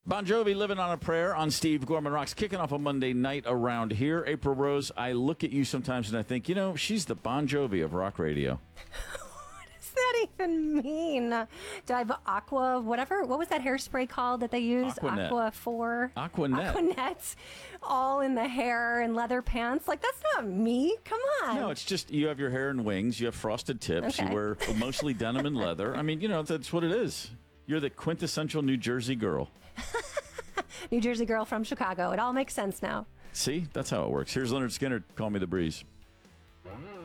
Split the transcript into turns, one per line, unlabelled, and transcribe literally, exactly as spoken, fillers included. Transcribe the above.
Bon Jovi, Living on a Prayer on Steve Gorman Rocks, kicking off a Monday night around here. April Rose, I look at you sometimes and I think, you know, she's the Bon Jovi of rock radio.
What does that even mean? Do I have Aqua, whatever? What was that hairspray called that they used?
Aquanet.
Aqua four?
Aquanet.
Aquanet. All in the hair and leather pants. Like, that's not me. Come on.
No, it's just you have your hair in wings, you have frosted tips,
Okay.
you wear mostly denim and leather. I mean, you know, that's what it is. You're the quintessential New Jersey girl.
New Jersey girl from Chicago. It all makes sense now.
See? That's how it works. Here's Leonard Skinner. Call me the breeze.
Mm.